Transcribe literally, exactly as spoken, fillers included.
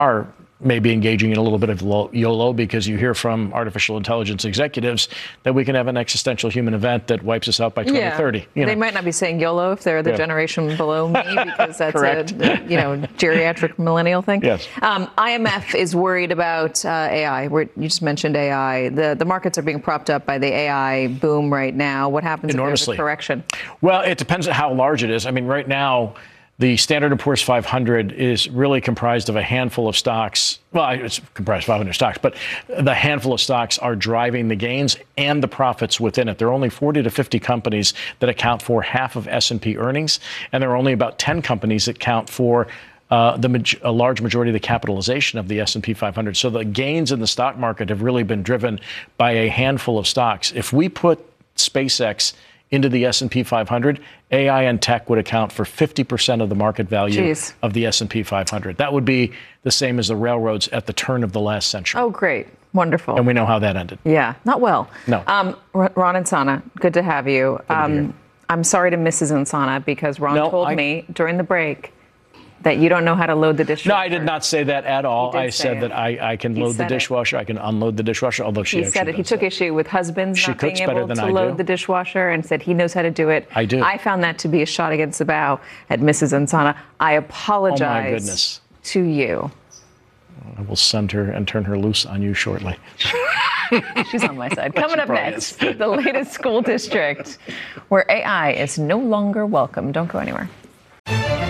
are maybe engaging in a little bit of YOLO, because you hear from artificial intelligence executives that we can have an existential human event that wipes us out by twenty thirty. Yeah. You know? They might not be saying YOLO if they're the yeah. generation below me, because that's a, you know, geriatric millennial thing. Yes. Um, I M F is worried about uh, A I. We're, you just mentioned A I. The the markets are being propped up by the A I boom right now. What happens Enormously. if there's a correction? Well, it depends on how large it is. I mean, right now, the Standard and Poor's five hundred is really comprised of a handful of stocks. Well, it's comprised of five hundred stocks, but the handful of stocks are driving the gains and the profits within it. There are only forty to fifty companies that account for half of S and P earnings, and there are only about ten companies that count for uh, the a large majority of the capitalization of the S and P five hundred. So the gains in the stock market have really been driven by a handful of stocks. If we put SpaceX into the S and P five hundred, A I and tech would account for fifty percent of the market value Jeez. Of the S and P five hundred. That would be the same as the railroads at the turn of the last century. Oh, great. Wonderful. And we know how that ended. Yeah, not well. No. Um, Ron Insana, good to have you. Good to be here. Um, I'm sorry to Missus Insana, because Ron no, told I... me during the break that you don't know how to load the dishwasher. No, I did not say that at all. I said it. that I, I can he load the dishwasher. It. I can unload the dishwasher, although she he actually said it. He took that. issue with husbands she not being able to I load do. the dishwasher, and said he knows how to do it. I do. I found that to be a shot against the bow at Missus Insana. I apologize oh my goodness. to you. I will send her and turn her loose on you shortly. She's on my side. Coming up next, the latest school district where A I is no longer welcome. Don't go anywhere.